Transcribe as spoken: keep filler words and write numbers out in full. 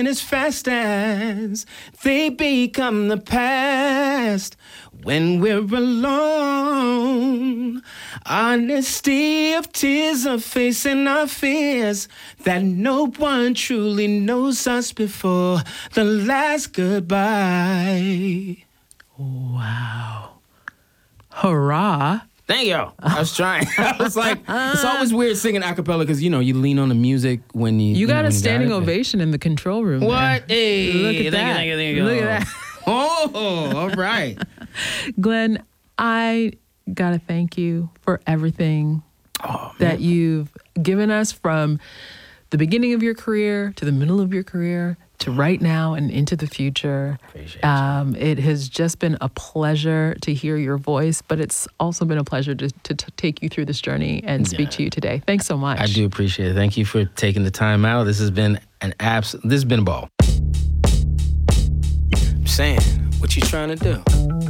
as fast as they become the past. When we're alone, honesty of tears of facing our fears, that no one truly knows us before the last goodbye. Wow. Hurrah. Thank you. I was trying. I was like, it's always weird singing a cappella because, you know, you lean on the music when you... You you got know, a when standing you got it. ovation in the control room. What? There. Hey, Look at thank that. You, thank you, thank you. Look at that. Oh, all right. Glenn, I got to thank you for everything Oh, that you've given us from the beginning of your career to the middle of your career to right now and into the future. Appreciate um, it has just been a pleasure to hear your voice, but it's also been a pleasure to, to, to take you through this journey and speak Yeah. to you today. Thanks so much. I do appreciate it. Thank you for taking the time out. This has been an abs. This has been a ball. I'm saying, what you trying to do?